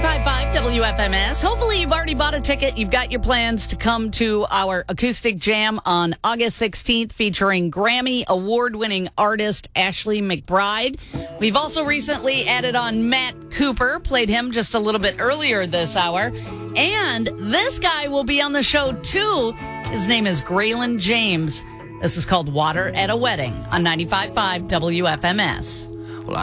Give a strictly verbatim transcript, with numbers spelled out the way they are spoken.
ninety-five point five W F M S. Hopefully you've already bought a ticket. You've got your plans to come to our acoustic jam on August sixteenth featuring Grammy award-winning artist Ashley McBryde. We've also recently added on Matt Cooper, played him just a little bit earlier this hour. And this guy will be on the show too. His name is Graylin James. This is called Water at a Wedding on ninety-five point five W F M S.